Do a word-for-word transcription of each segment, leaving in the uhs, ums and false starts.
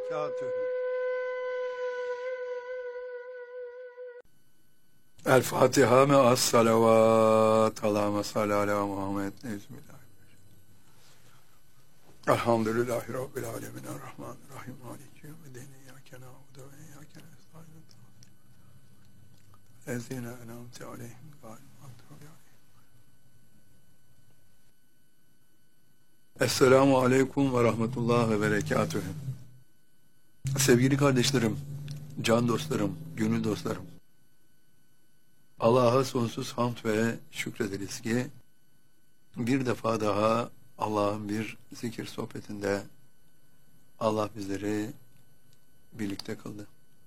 وبركاته. El Fatiha me as salavat. Allahümme salli ala Muhammed. Bismillah. Elhamdülillahi Rabbil alemin. Errahmanirrahim. Maliki yevmiddin. İyyâke na'budu ve iyyâke nestaîn. Lezîne en'amte aleyhim gâyril mağdûbi aleyhim. Esselamu aleyküm ve rahmetullah ve berekatühü. Sevgili kardeşlerim, can dostlarım, gönül dostlarım, Allah'a sonsuz hamd ve şükrederiz ki bir defa daha Allah'ın bir zikir sohbetinde Allah bizleri birlikte kıldı.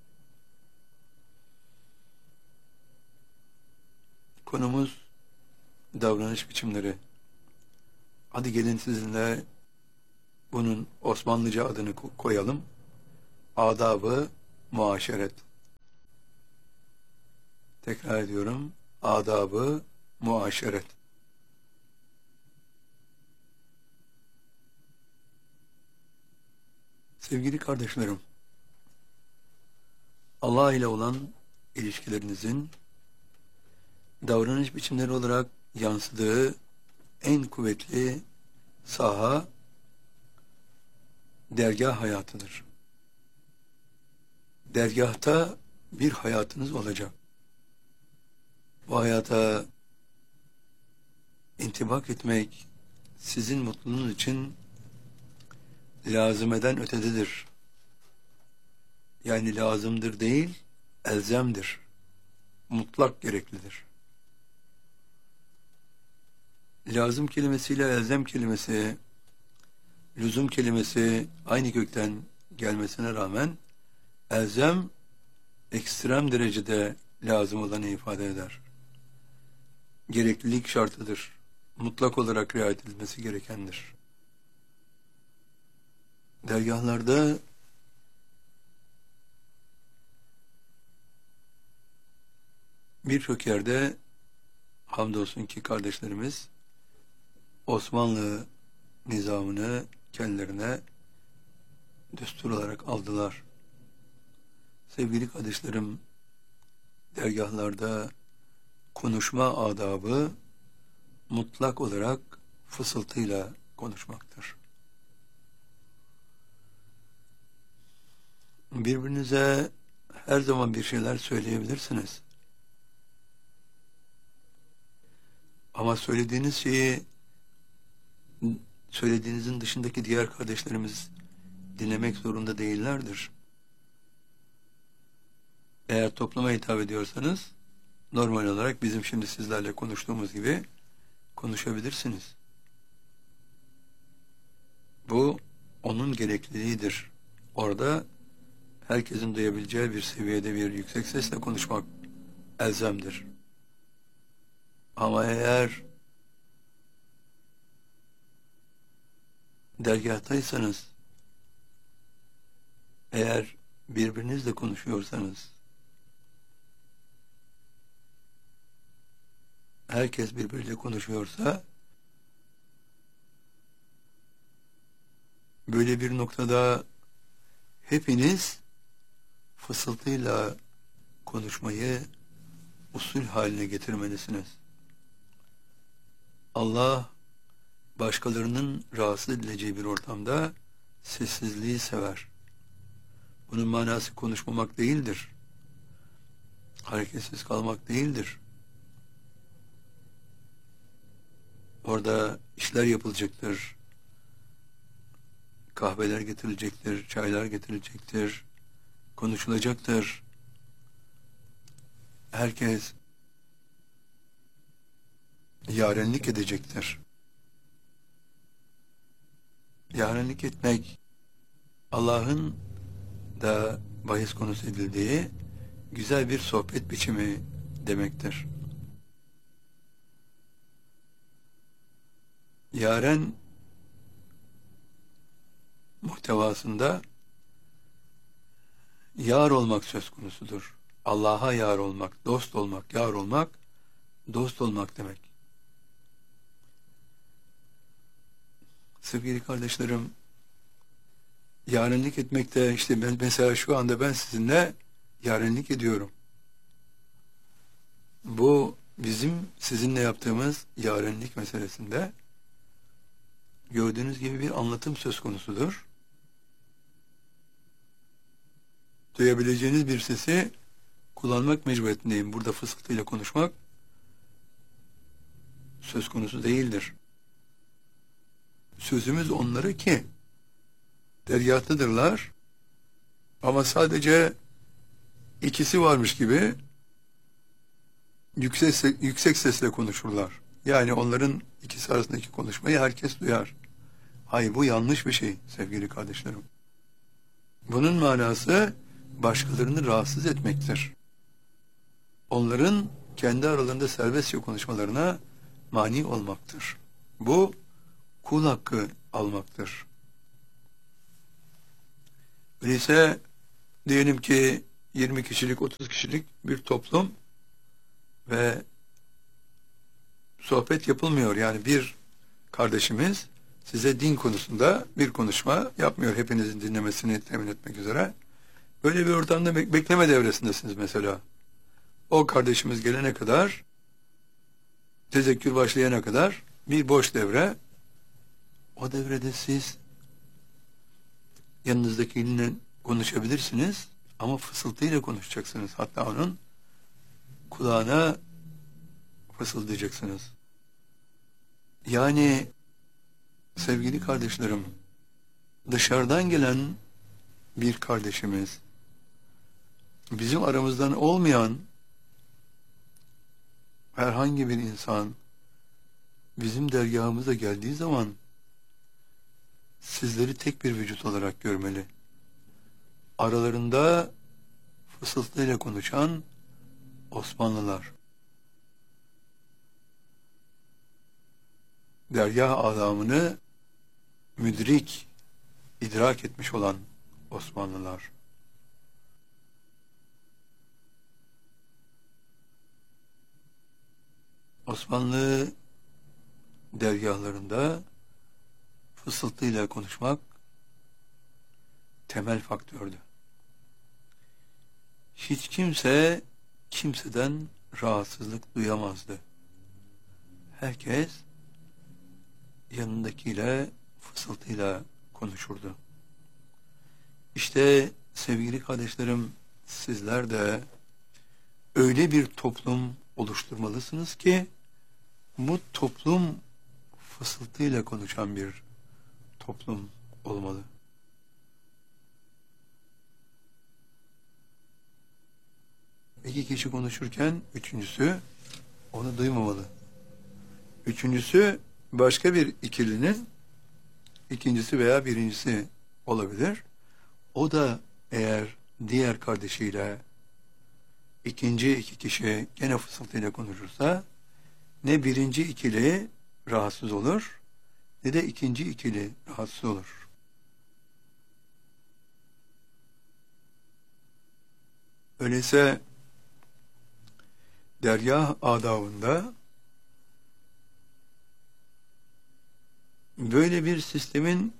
Konumuz davranış biçimleri. Hadi gelin sizinle bunun Osmanlıca adını koyalım. Adab-ı muaşeret. Tekrar ediyorum. Adab-ı muaşeret. Sevgili kardeşlerim, Allah ile olan ilişkilerinizin davranış biçimleri olarak yansıdığı en kuvvetli saha dergah hayatıdır. Dergahta bir hayatınız olacak. Bu hayata intibak etmek sizin mutluluğunuz için lazımeden ötededir. Yani lazımdır değil, elzemdir. Mutlak gereklidir. Lazım kelimesiyle elzem kelimesi, lüzum kelimesi aynı kökten gelmesine rağmen elzem ekstrem derecede lazım olanı ifade eder. Gereklilik şartıdır. Mutlak olarak riayet edilmesi gerekendir. Dergahlarda birçok yerde hamdolsun ki kardeşlerimiz Osmanlı nizamını kendilerine düstur olarak aldılar. Sevgili kardeşlerim, dergahlarda konuşma adabı mutlak olarak fısıltıyla konuşmaktır. Birbirinize her zaman bir şeyler söyleyebilirsiniz. Ama söylediğiniz şeyi söylediğinizin dışındaki diğer kardeşlerimiz dinlemek zorunda değillerdir. Eğer topluma hitap ediyorsanız normal olarak bizim şimdi sizlerle konuştuğumuz gibi konuşabilirsiniz. Bu onun gerekliliğidir. Orada herkesin duyabileceği bir seviyede bir yüksek sesle konuşmak elzemdir. Ama eğer dergahtaysanız, eğer birbirinizle konuşuyorsanız, herkes birbiriyle konuşuyorsa, böyle bir noktada hepiniz fısıltıyla konuşmayı usul haline getirmelisiniz. Allah başkalarının rahatsız edileceği bir ortamda sessizliği sever. Bunun manası konuşmamak değildir. Hareketsiz kalmak değildir. Orada işler yapılacaktır. Kahveler getirilecektir, çaylar getirilecektir, konuşulacaktır. Herkes yarenlik edecektir. Yarenlik etmek, Allah'ın da bahis konusu edildiği güzel bir sohbet biçimi demektir. Yaren muhtevasında yar olmak söz konusudur. Allah'a yar olmak, dost olmak, yar olmak, dost olmak demek. Sevgili kardeşlerim, yarenlik etmekte, işte ben mesela şu anda ben sizinle yarenlik ediyorum. Bu bizim sizinle yaptığımız yarenlik meselesinde gördüğünüz gibi bir anlatım söz konusudur. Duyabileceğiniz bir sesi kullanmak mecburiyetindeyim. Burada fısıltıyla konuşmak söz konusu değildir. Sözümüz onlara ki dergahtadırlar ama sadece ikisi varmış gibi yüksek, yüksek sesle konuşurlar. Yani onların ikisi arasındaki konuşmayı herkes duyar. Hayır, bu yanlış bir şey sevgili kardeşlerim. Bunun manası başkalarını rahatsız etmektir. Onların kendi aralarında serbestçe konuşmalarına mani olmaktır. Bu kul hakkı almaktır. Öyleyse diyelim ki yirmi kişilik, otuz kişilik bir toplum ve sohbet yapılmıyor. Yani bir kardeşimiz size din konusunda bir konuşma yapmıyor, hepinizin dinlemesini temin etmek üzere. Böyle bir ortamda be- bekleme devresindesiniz mesela. O kardeşimiz gelene kadar, tezekkür başlayana kadar bir boş devre. O devrede siz yanınızdakiyle konuşabilirsiniz ama fısıltıyla konuşacaksınız. Hatta onun kulağına fısıldayacaksınız. Yani sevgili kardeşlerim, dışarıdan gelen bir kardeşimiz, bizim aramızdan olmayan herhangi bir insan bizim dergahımıza geldiği zaman sizleri tek bir vücut olarak görmeli. Aralarında fısıltıyla konuşan Osmanlılar, dergah adamını müdrik, idrak etmiş olan Osmanlılar. Osmanlı dergahlarında fısıltıyla konuşmak temel faktördü. Hiç kimse kimseden rahatsızlık duyamazdı. Herkes yanındakiyle fısıltıyla konuşurdu. İşte sevgili kardeşlerim, sizler de öyle bir toplum oluşturmalısınız ki bu toplum fısıltıyla konuşan bir toplum olmalı. İki kişi konuşurken üçüncüsü onu duymamalı. Üçüncüsü başka bir ikilinin ikincisi veya birincisi olabilir. O da eğer diğer kardeşiyle ikinci iki kişi gene fısıltıyla konuşursa ne birinci ikili rahatsız olur ne de ikinci ikili rahatsız olur. Öyleyse dergâh adabında böyle bir sistemin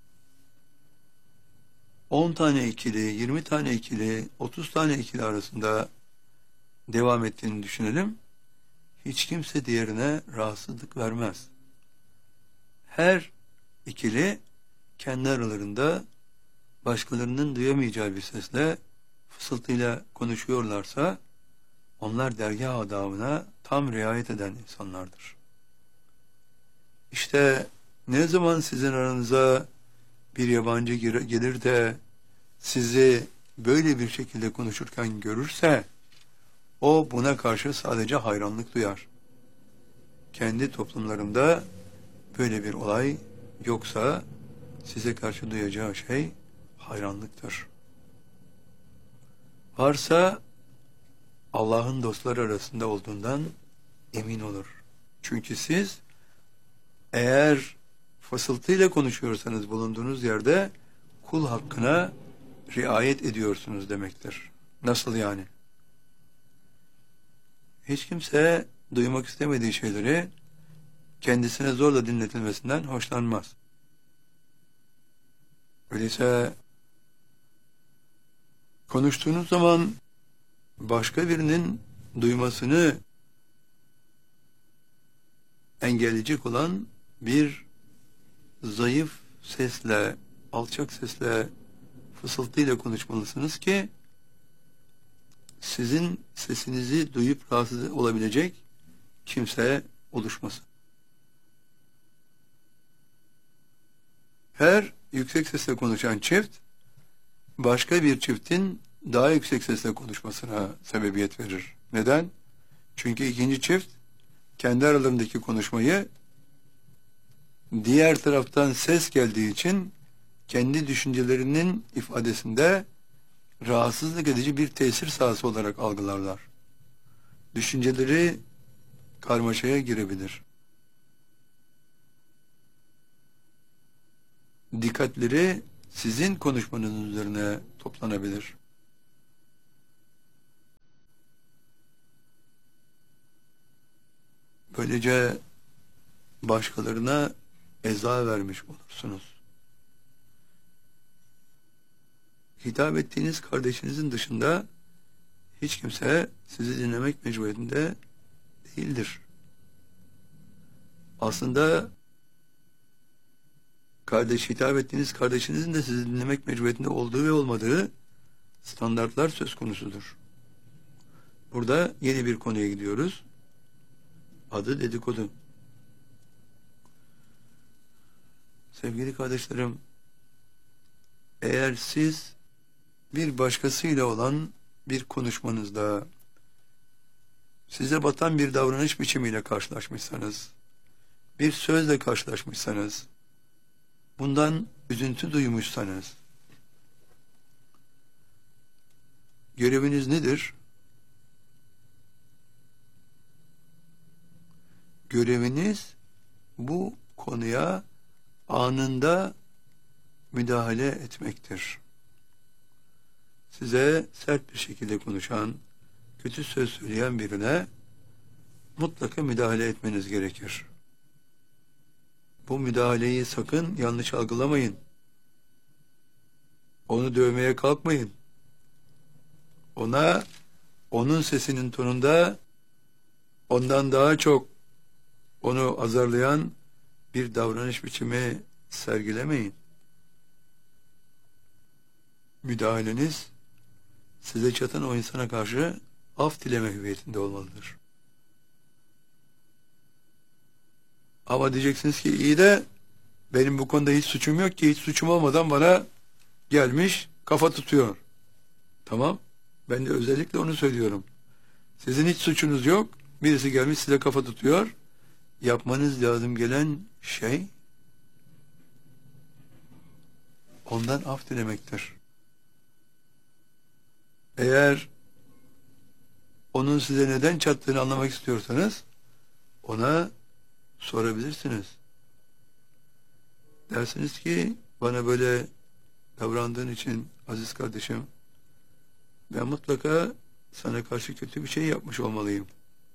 on tane ikili, yirmi tane ikili, otuz tane ikili arasında devam ettiğini düşünelim. Hiç kimse diğerine rahatsızlık vermez. Her ikili kendi aralarında başkalarının duyamayacağı bir sesle fısıltıyla konuşuyorlarsa onlar dergâh adabına tam riayet eden insanlardır. İşte ne zaman sizin aranıza bir yabancı gelir de sizi böyle bir şekilde konuşurken görürse o buna karşı sadece hayranlık duyar. Kendi toplumlarında böyle bir olay yoksa size karşı duyacağı şey hayranlıktır. Varsa Allah'ın dostları arasında olduğundan emin olur. Çünkü siz eğer fısıltıyla konuşuyorsanız bulunduğunuz yerde kul hakkına riayet ediyorsunuz demektir. Nasıl yani? Hiç kimse duymak istemediği şeyleri kendisine zorla dinletilmesinden hoşlanmaz. Öyleyse konuştuğunuz zaman başka birinin duymasını engelleyecek olan bir zayıf sesle, alçak sesle, fısıltıyla konuşmalısınız ki sizin sesinizi duyup rahatsız olabilecek kimse oluşmasın. Her yüksek sesle konuşan çift başka bir çiftin daha yüksek sesle konuşmasına sebebiyet verir. Neden? Çünkü ikinci çift kendi aralarındaki konuşmayı diğer taraftan ses geldiği için kendi düşüncelerinin ifadesinde rahatsızlık edici bir tesir sahası olarak algılarlar. Düşünceleri karmaşaya girebilir. Dikkatleri sizin konuşmanız üzerine toplanabilir. Böylece başkalarına eza vermiş olursunuz. Hitap ettiğiniz kardeşinizin dışında hiç kimse sizi dinlemek mecburiyetinde değildir. Aslında kardeş hitap ettiğiniz kardeşinizin de sizi dinlemek mecburiyetinde olduğu ve olmadığı standartlar söz konusudur. Burada yeni bir konuya gidiyoruz. Adı dedikodu. Sevgili kardeşlerim, eğer siz bir başkasıyla olan bir konuşmanızda size batan bir davranış biçimiyle karşılaşmışsanız, bir sözle karşılaşmışsanız, bundan üzüntü duymuşsanız, göreviniz nedir? Göreviniz bu konuya anında müdahale etmektir. Size sert bir şekilde konuşan, kötü söz söyleyen birine mutlaka müdahale etmeniz gerekir. Bu müdahaleyi sakın yanlış algılamayın. Onu dövmeye kalkmayın. Ona, onun sesinin tonunda ondan daha çok onu azarlayan bir davranış biçimi sergilemeyin. Müdahaleniz size çatan o insana karşı af dileme hüviyetinde olmalıdır. Ama diyeceksiniz ki iyi de benim bu konuda hiç suçum yok ki, hiç suçum olmadan bana gelmiş kafa tutuyor. Tamam, ben de özellikle onu söylüyorum. Sizin hiç suçunuz yok, birisi gelmiş size kafa tutuyor. Yapmanız lazım gelen şey ondan af dilemektir. Eğer onun size neden çattığını anlamak istiyorsanız ona sorabilirsiniz. Dersiniz ki bana böyle davrandığın için aziz kardeşim, ben mutlaka sana karşı kötü bir şey yapmış olmalıyım.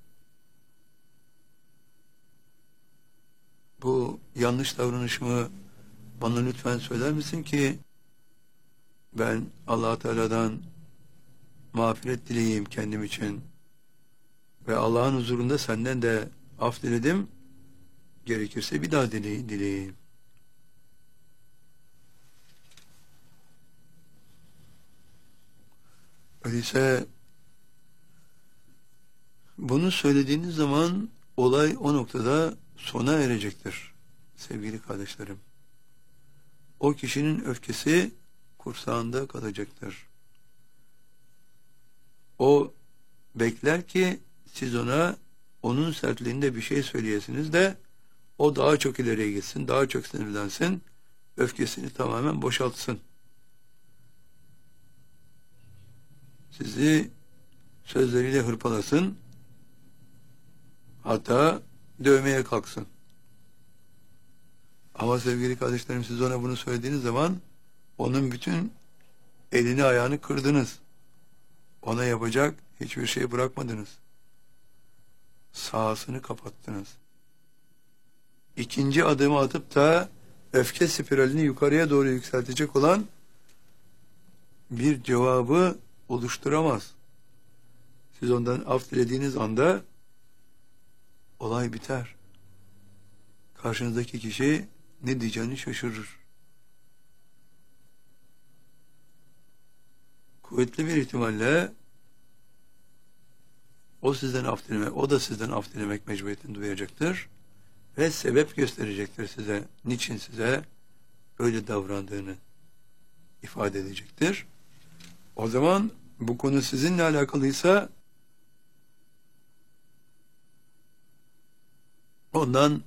Bu yanlış davranışımı bana lütfen söyler misin ki ben Allah Teala'dan mağfiret dileyeyim kendim için ve Allah'ın huzurunda senden de af diledim, gerekirse bir daha dile dileyeyim. Öyleyse bunu söylediğiniz zaman olay o noktada sona erecektir sevgili kardeşlerim. O kişinin öfkesi kursağında kalacaktır. O bekler ki siz ona onun sertliğinde bir şey söyleyesiniz de o daha çok ileriye gitsin, daha çok sinirlensin, öfkesini tamamen boşaltsın. Sizi sözleriyle hırpalasın, hatta dövmeye kalksın. Ama sevgili kardeşlerim, siz ona bunu söylediğiniz zaman onun bütün elini ayağını kırdınız. Ona yapacak hiçbir şey bırakmadınız. Sahasını kapattınız. İkinci adımı atıp da öfke spiralini yukarıya doğru yükseltecek olan bir cevabı oluşturamaz. Siz ondan af dilediğiniz anda olay biter. Karşınızdaki kişi ne diyeceğini şaşırır. Kuvvetli bir ihtimalle o sizden af dilemek, o da sizden af dilemek mecburiyetini duyacaktır ve sebep gösterecektir size, niçin size öyle davrandığını ifade edecektir. O zaman bu konu sizinle alakalıysa ondan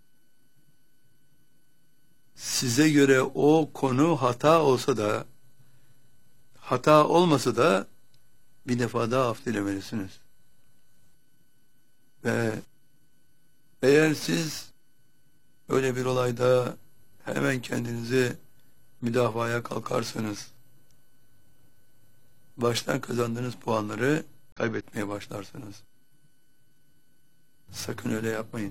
size göre o konu hata olsa da, hata olmasa da bir defa daha af dilemelisiniz. Ve eğer siz öyle bir olayda hemen kendinizi müdafaya kalkarsanız, baştan kazandığınız puanları kaybetmeye başlarsınız. Sakın öyle yapmayın.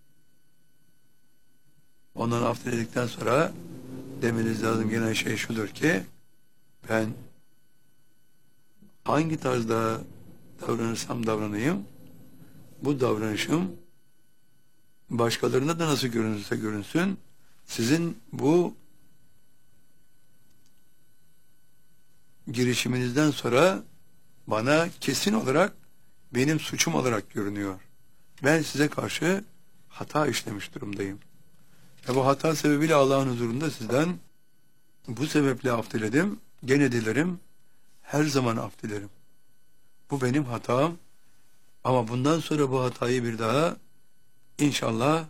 Ondan af diledikten sonra demeniz lazım gelen şey şudur ki, ben hangi tarzda davranırsam davranayım, bu davranışım başkalarına da nasıl görünürse görünsün, sizin bu girişiminizden sonra bana kesin olarak benim suçum olarak görünüyor. Ben size karşı hata işlemiş durumdayım. Ve bu hata sebebiyle Allah'ın huzurunda sizden bu sebeple af diledim, gene dilerim, her zaman af dilerim. Bu benim hatam ama bundan sonra bu hatayı bir daha inşallah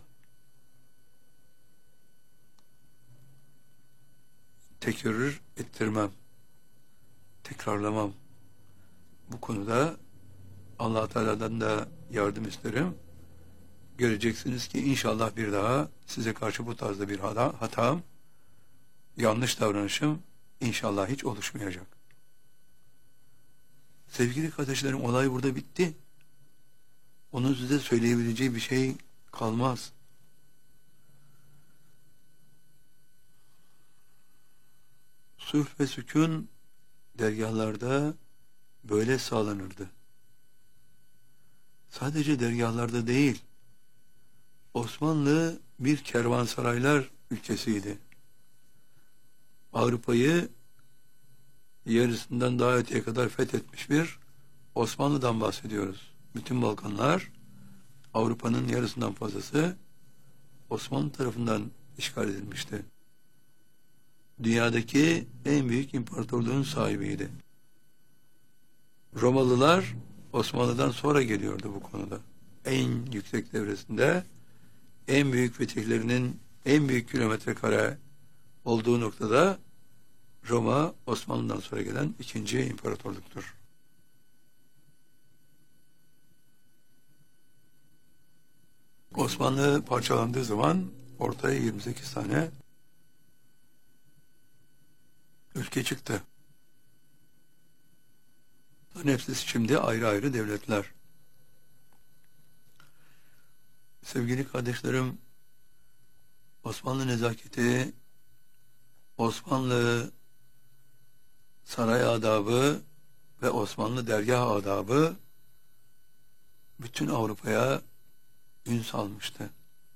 tekrar ettirmem, tekrarlamam. Bu konuda Allah Teala'dan da yardım isterim. Göreceksiniz ki inşallah bir daha size karşı bu tarzda bir hata, hatam, yanlış davranışım inşallah hiç oluşmayacak. Sevgili kardeşlerim, olay burada bitti. Onun size söyleyebileceği bir şey kalmaz. Sulh ve sükun dergahlarda böyle sağlanırdı. Sadece dergahlarda değil, Osmanlı bir kervansaraylar ülkesiydi. Avrupa'yı yarısından daha öteye kadar fethetmiş bir Osmanlı'dan bahsediyoruz. Bütün Balkanlar, Avrupa'nın yarısından fazlası Osmanlı tarafından işgal edilmişti. Dünyadaki en büyük imparatorluğun sahibiydi. Romalılar Osmanlı'dan sonra geliyordu bu konuda. En yüksek devresinde, en büyük fetihlerinin en büyük kilometre kare olduğu noktada Roma, Osmanlı'dan sonra gelen ikinci imparatorluktur. Osmanlı parçalandığı zaman ortaya yirmi sekiz tane ülke çıktı. Bunların hepsi şimdi ayrı ayrı devletler. Sevgili kardeşlerim, Osmanlı nezaketi, Osmanlı saray adabı ve Osmanlı dergah adabı bütün Avrupa'ya ün salmıştı.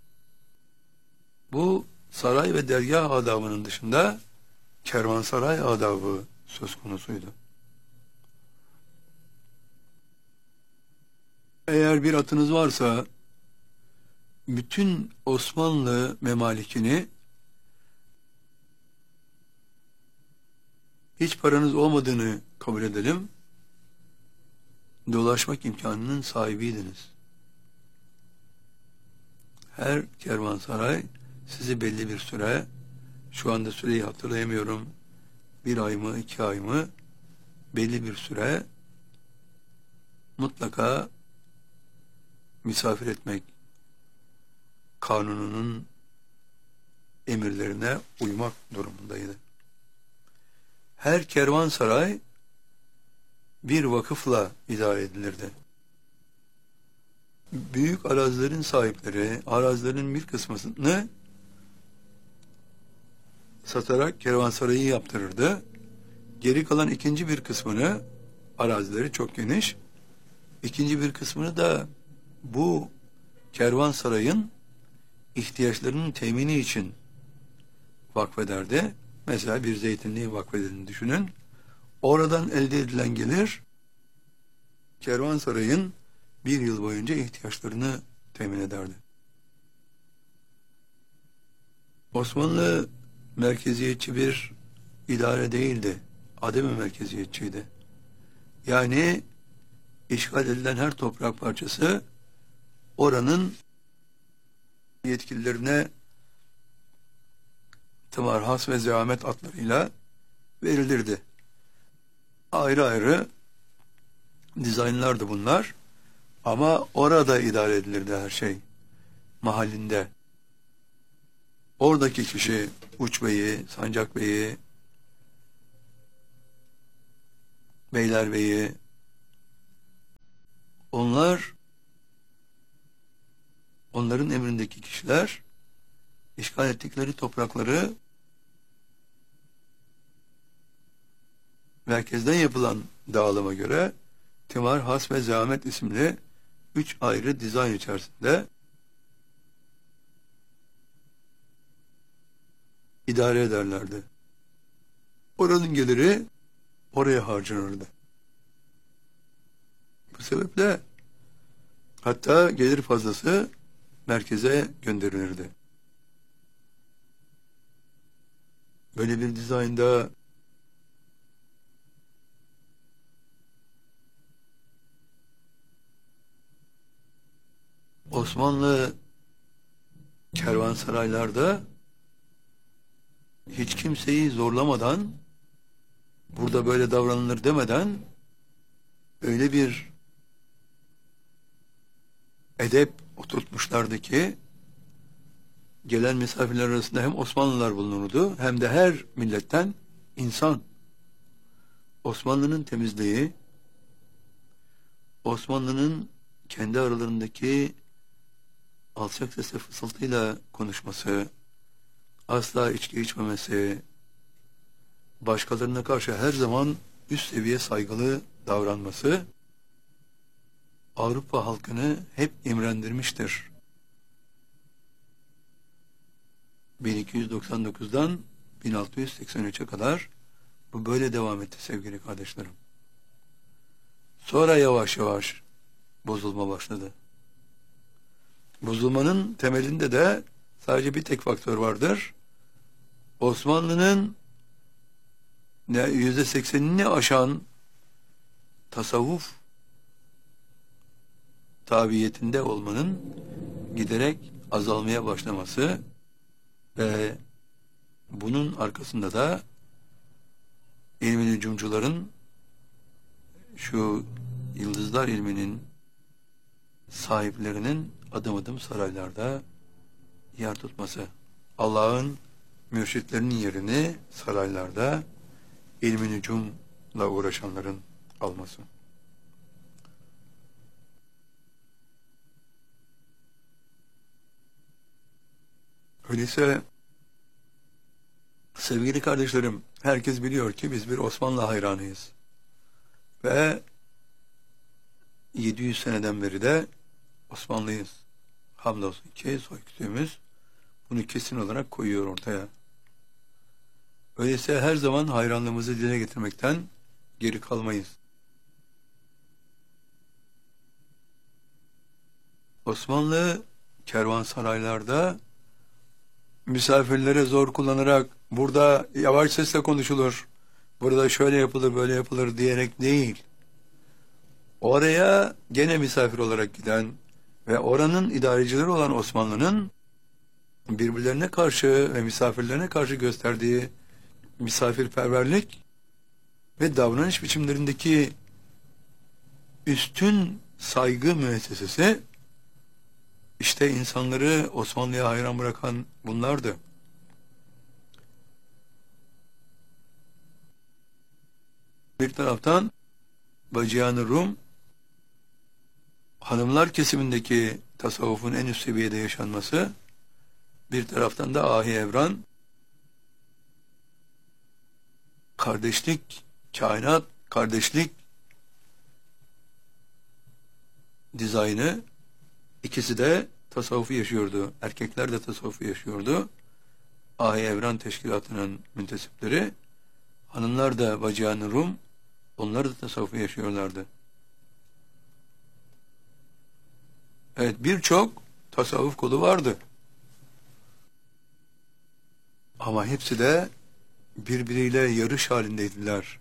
Bu saray ve dergah adabının dışında kervansaray adabı söz konusuydu. Eğer bir atınız varsa bütün Osmanlı memalikini, hiç paranız olmadığını kabul edelim, dolaşmak imkanının sahibiydiniz. Her kervansaray sizi belli bir süre, şu anda süreyi hatırlayamıyorum, bir ay mı, iki ay mı, belli bir süre mutlaka misafir etmek kanununun emirlerine uymak durumundaydı. Her kervansaray bir vakıfla idare edilirdi. Büyük arazilerin sahipleri, arazilerin bir kısmını satarak kervansarayı yaptırırdı. Geri kalan ikinci bir kısmını, arazileri çok geniş, ikinci bir kısmını da bu kervansarayın ihtiyaçlarının temini için vakfederdi. Mesela bir zeytinliği vakfedildiğini düşünün. Oradan elde edilen gelir, kervansarayın bir yıl boyunca ihtiyaçlarını temin ederdi. Osmanlı merkeziyetçi bir idare değildi. Adem-i merkeziyetçiydi. Yani işgal edilen her toprak parçası oranın yetkililerine tımar, has ve zahmet adlarıyla verilirdi. Ayrı ayrı dizaynlardı bunlar. Ama orada idare edilirdi her şey. Mahallinde. Oradaki kişi Uçbeyi, Sancakbeyi, Beylerbeyi, onlar, onların emrindeki kişiler işgal ettikleri toprakları merkezden yapılan dağılıma göre Timar, Has ve Zahmet isimli üç ayrı dizayn içerisinde idare ederlerdi. Oranın geliri oraya harcanırdı. Bu sebeple hatta gelir fazlası merkeze gönderilirdi. Böyle bir dizaynda Osmanlı kervansaraylarda hiç kimseyi zorlamadan, burada böyle davranılır demeden öyle bir edep oturtmuşlardı ki gelen misafirler arasında hem Osmanlılar bulunurdu hem de her milletten insan. Osmanlı'nın temizliği, Osmanlı'nın kendi aralarındaki alçak sesle fısıltıyla konuşması, asla içki içmemesi, başkalarına karşı her zaman üst seviye saygılı davranması Avrupa halkını hep imrendirmiştir. bin iki yüz doksan dokuzdan bin altı yüz seksen üçe kadar bu böyle devam etti sevgili kardeşlerim. Sonra yavaş yavaş bozulma başladı. Bozulmanın temelinde de sadece bir tek faktör vardır. Osmanlı'nın yüzde seksenini aşan tasavvuf tabiyetinde olmanın giderek azalmaya başlaması ve bunun arkasında da ilmi nücumcuların, şu yıldızlar ilminin sahiplerinin adım adım saraylarda yer tutması. Allah'ın mürşitlerinin yerini saraylarda ilmi nücumla uğraşanların alması. Öyleyse sevgili kardeşlerim, herkes biliyor ki biz bir Osmanlı hayranıyız. Ve yedi yüz seneden beri de Osmanlıyız. Hamdolsun ki soykütüğümüz bunu kesin olarak koyuyor ortaya. Öyleyse her zaman hayranlığımızı dile getirmekten geri kalmayız. Osmanlı kervansaraylarda misafirlere zor kullanarak burada yavaş sesle konuşulur, burada şöyle yapılır, böyle yapılır diyerek değil. Oraya gene misafir olarak giden ve oranın idarecileri olan Osmanlı'nın birbirlerine karşı ve misafirlerine karşı gösterdiği misafirperverlik ve davranış biçimlerindeki üstün saygı müessesesi, işte insanları Osmanlı'ya hayran bırakan bunlardı. Bir taraftan Bacıyan-ı Rum, hanımlar kesimindeki tasavvufun en üst seviyede yaşanması, bir taraftan da Ahi Evran, kardeşlik, kainat, kardeşlik dizaynı, ikisi de tasavvufu yaşıyordu. Erkekler de tasavvufu yaşıyordu. Ahi Evran Teşkilatı'nın müntesipleri, hanımlar da Vacıhan-ı Rum, onlar da tasavvufu yaşıyorlardı. Evet, birçok tasavvuf kolu vardı. Ama hepsi de birbiriyle yarış halindeydiler.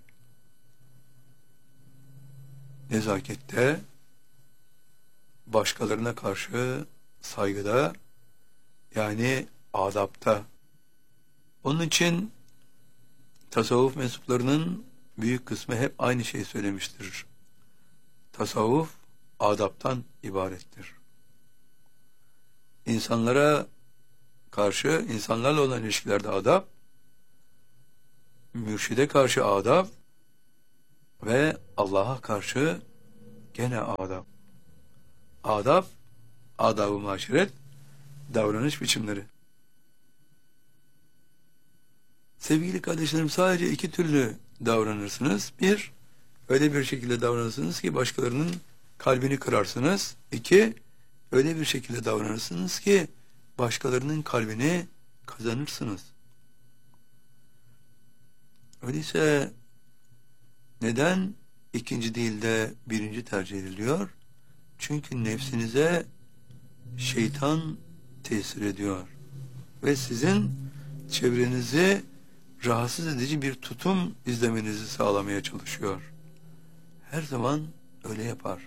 Nezakette, başkalarına karşı saygıda, yani adapta. Onun için tasavvuf mensuplarının büyük kısmı hep aynı şeyi söylemiştir. Tasavvuf adaptan ibarettir. İnsanlara karşı, insanlarla olan ilişkilerde adap, mürşide karşı adap ve Allah'a karşı gene adap. Adap, adab-ı maşeret, davranış biçimleri. Sevgili kardeşlerim, sadece iki türlü davranırsınız. Bir, öyle bir şekilde davranırsınız ki başkalarının kalbini kırarsınız. İki, öyle bir şekilde davranırsınız ki başkalarının kalbini kazanırsınız. Öyleyse neden ikinci değil de birinci tercih ediliyor? Çünkü nefsinize şeytan tesir ediyor. Ve sizin çevrenizi rahatsız edici bir tutum izlemenizi sağlamaya çalışıyor. Her zaman öyle yapar.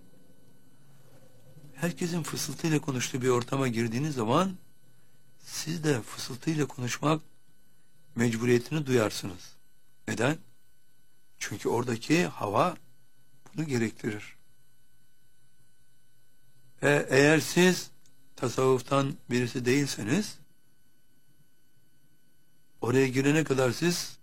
Herkesin fısıltıyla konuştuğu bir ortama girdiğiniz zaman siz de fısıltıyla konuşmak mecburiyetini duyarsınız. Neden? Çünkü oradaki hava bunu gerektirir. Ve eğer siz tasavvuftan birisi değilseniz, oraya girene kadar siz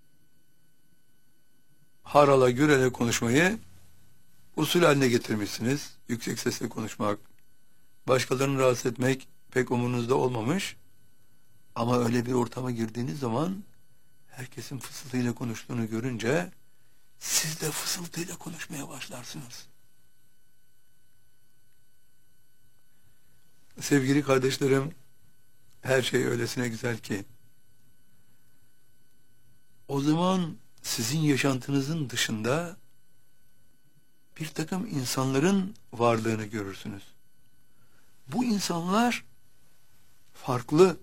harala gürele konuşmayı usul haline getirmişsiniz. Yüksek sesle konuşmak, başkalarını rahatsız etmek pek umurunuzda olmamış. Ama öyle bir ortama girdiğiniz zaman herkesin fısıltıyla konuştuğunu görünce siz de fısıltıyla konuşmaya başlarsınız. Sevgili kardeşlerim, her şey öylesine güzel ki o zaman sizin yaşantınızın dışında bir takım insanların varlığını görürsünüz. Bu insanlar farklı.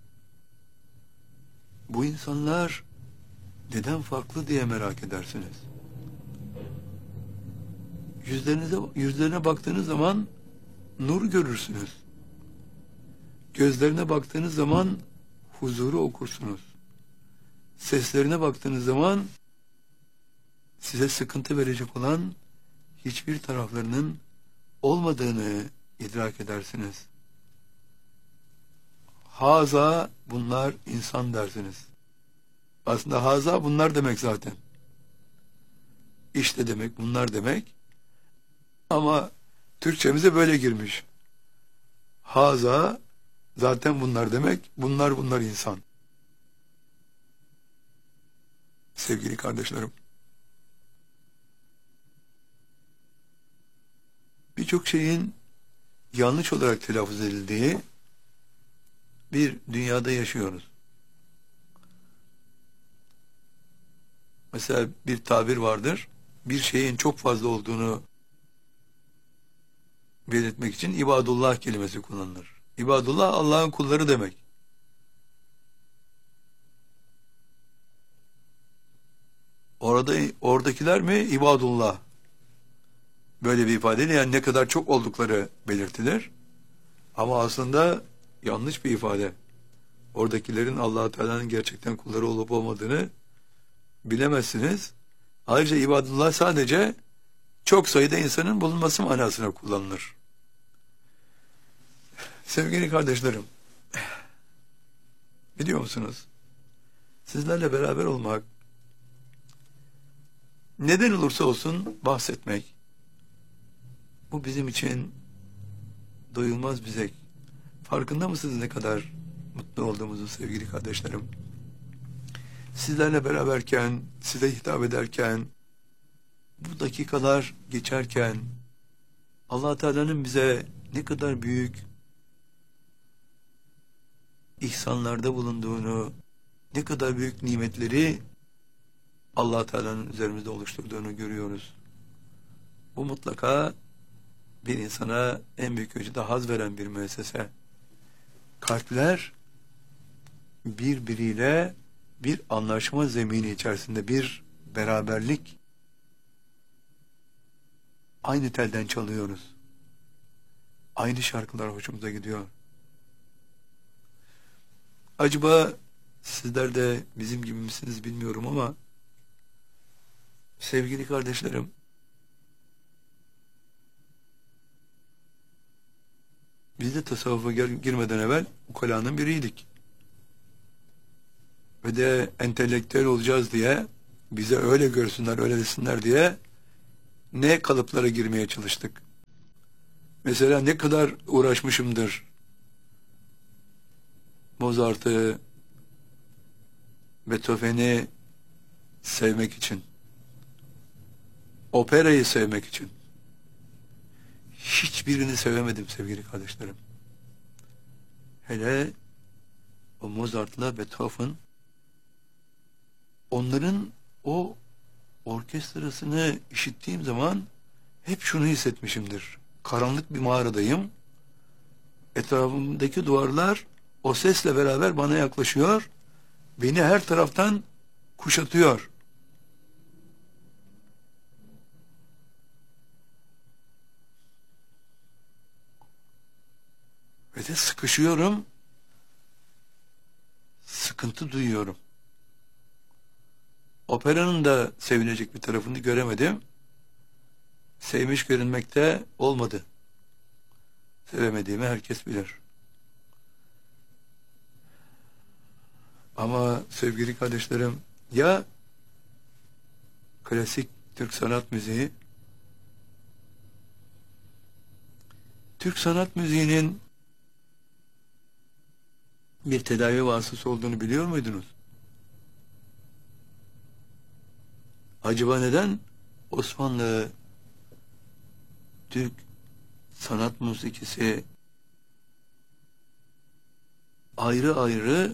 Bu insanlar neden farklı diye merak edersiniz. Yüzlerinize, yüzlerine baktığınız zaman nur görürsünüz. Gözlerine baktığınız zaman huzuru okursunuz. Seslerine baktığınız zaman size sıkıntı verecek olan hiçbir taraflarının olmadığını idrak edersiniz. Haza, bunlar insan dersiniz. Aslında haza bunlar demek zaten. İşte demek, bunlar demek. Ama Türkçemize böyle girmiş. Haza zaten bunlar demek. Bunlar bunlar insan. Sevgili kardeşlerim, birçok şeyin yanlış olarak telaffuz edildiği bir dünyada yaşıyoruz. Mesela bir tabir vardır. Bir şeyin çok fazla olduğunu belirtmek için ibadullah kelimesi kullanılır. İbadullah Allah'ın kulları demek. Orada oradakiler mi? İbadullah. Böyle bir ifadeyle yani ne kadar çok oldukları belirtilir. Ama aslında yanlış bir ifade. Oradakilerin Allah-u Teala'nın gerçekten kulları olup olmadığını bilemezsiniz. Ayrıca ibadullah sadece çok sayıda insanın bulunması manasına kullanılır. Sevgili kardeşlerim, biliyor musunuz? Sizlerle beraber olmak, neden olursa olsun bahsetmek, bu bizim için doyulmaz bir zevk. Farkında mısınız ne kadar mutlu olduğumuzu sevgili kardeşlerim? sizlerle beraberken, size hitap ederken, bu dakikalar geçerken Allah Teala'nın bize ne kadar büyük ihsanlarda bulunduğunu, ne kadar büyük nimetleri Allah Teala'nın üzerimizde oluşturduğunu görüyoruz. Bu mutlaka bir insana en büyük ölçüde haz veren bir müessese. Kalpler birbiriyle bir anlaşma zemini içerisinde, bir beraberlik, aynı telden çalıyoruz. Aynı şarkılar hoşumuza gidiyor. Acaba sizler de bizim gibi misiniz bilmiyorum ama sevgili kardeşlerim, biz de tasavvufa girmeden evvel ukalanın biriydik. Ve de entelektüel olacağız diye, bize öyle görsünler, öyle desinler diye ne kalıplara girmeye çalıştık. Mesela ne kadar uğraşmışımdır Mozart'ı, Beethoven'i sevmek için, operayı sevmek için. Hiçbirini sevemedim sevgili kardeşlerim. Hele o Mozart'la Beethoven, onların o orkestrasını işittiğim zaman hep şunu hissetmişimdir. Karanlık bir mağaradayım. Etrafımdaki duvarlar o sesle beraber bana yaklaşıyor. Beni her taraftan kuşatıyor. Ve de sıkışıyorum. Sıkıntı duyuyorum. Operanın da sevilecek bir tarafını göremedim. Sevmiş görünmekte olmadı. Sevemediğimi herkes bilir. Ama sevgili kardeşlerim, ya klasik Türk sanat müziği, Türk sanat müziğinin bir tedavi vasıtası olduğunu biliyor muydunuz? Acaba neden Osmanlı Türk sanat musikisi ayrı ayrı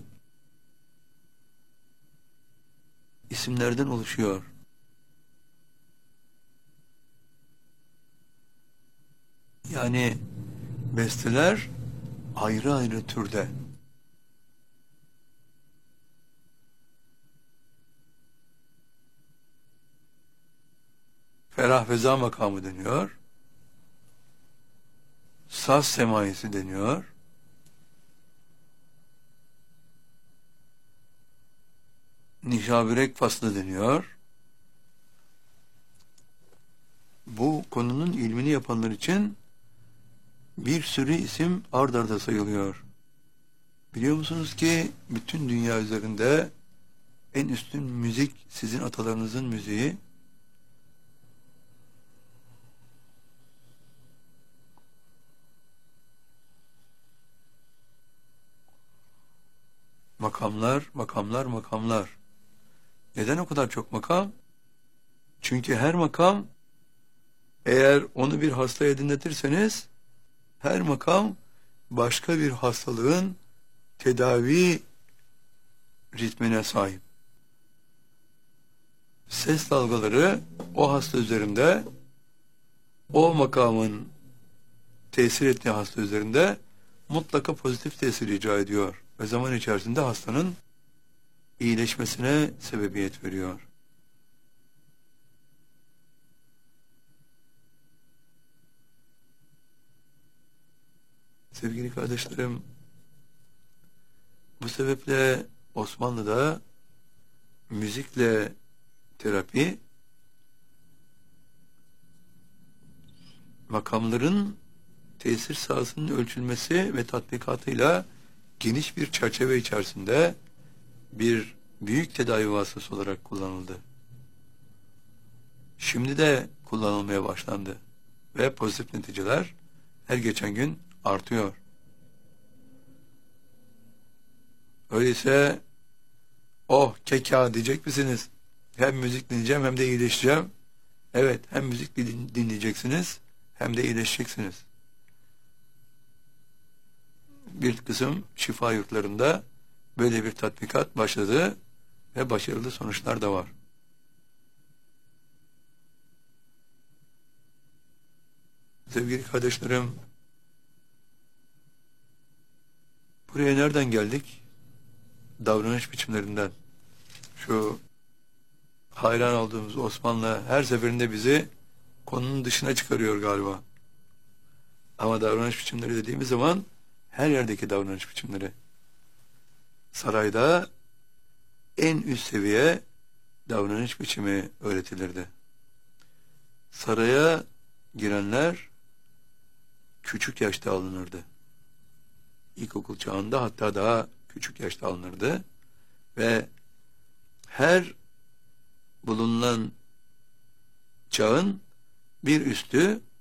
isimlerden oluşuyor? Yani besteler ayrı ayrı türde. Ferah veza makamı deniyor. Saz semaisi deniyor. Nişabürek faslı deniyor. Bu konunun ilmini yapanlar için bir sürü isim ard arda sayılıyor. Biliyor musunuz ki bütün dünya üzerinde en üstün müzik sizin atalarınızın müziği. Makamlar, makamlar, makamlar. Neden o kadar çok makam? Çünkü her makam, eğer onu bir hastaya dinletirseniz, her makam başka bir hastalığın tedavi ritmine sahip. Ses dalgaları o hasta üzerinde, o makamın tesir ettiği hasta üzerinde mutlaka pozitif tesir icra ediyor. Ve zaman içerisinde hastanın iyileşmesine sebebiyet veriyor. Sevgili kardeşlerim, bu sebeple Osmanlı'da müzikle terapi, makamların tesir sahasının ölçülmesi ve tatbikatıyla geniş bir çerçeve içerisinde bir büyük tedavi vasıtası olarak kullanıldı. Şimdi de kullanılmaya başlandı ve pozitif neticeler her geçen gün artıyor. Öyleyse Oh keka diyecek misiniz? Hem müzik dinleyeceğim hem de iyileşeceğim. Evet, hem müzik dinleyeceksiniz hem de iyileşeceksiniz. Bir kısım şifa yurtlarında böyle bir tatbikat başladı ve başarılı sonuçlar da var. Sevgili kardeşlerim, buraya nereden geldik? Davranış biçimlerinden. Şu hayran olduğumuz Osmanlı her seferinde bizi konunun dışına çıkarıyor galiba. Ama davranış biçimleri dediğimiz zaman her yerdeki davranış biçimleri. Sarayda en üst seviye davranış biçimi öğretilirdi. Saraya girenler küçük yaşta alınırdı. İlkokul çağında, hatta daha küçük yaşta alınırdı ve her bulunan çağın bir üstü